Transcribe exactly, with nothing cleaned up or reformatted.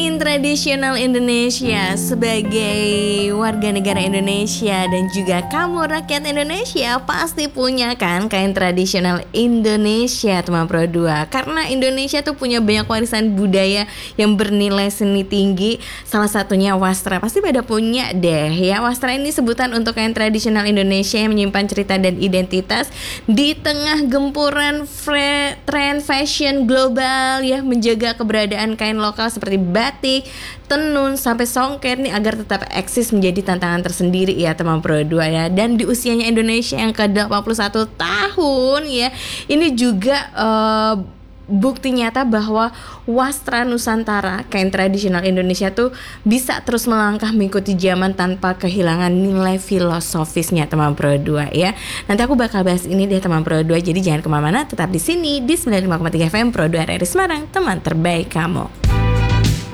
In tradisional Indonesia, sebagai warga negara Indonesia dan juga kamu rakyat Indonesia pasti punya kan kain tradisional Indonesia, teman Pro dua. Karena Indonesia tuh punya banyak warisan budaya yang bernilai seni tinggi. Salah satunya wastra, pasti pada punya deh ya. Wastra ini sebutan untuk kain tradisional Indonesia yang menyimpan cerita dan identitas di tengah gempuran fre- tren fashion global ya, menjaga keberadaan kain lokal seperti batik, tenun sampai songket nih agar tetap eksis menjadi tantangan tersendiri ya teman Pro dua ya. Dan di usianya Indonesia yang ke delapan puluh satu tahun ya, ini juga uh, bukti nyata bahwa wastra Nusantara, kain tradisional Indonesia tuh bisa terus melangkah mengikuti zaman tanpa kehilangan nilai filosofisnya teman Pro dua ya. Nanti aku bakal bahas ini deh teman Pro dua, jadi jangan kemana-mana, tetap di sini di sembilan puluh lima koma tiga F M Pro dua R R I Semarang, teman terbaik kamu.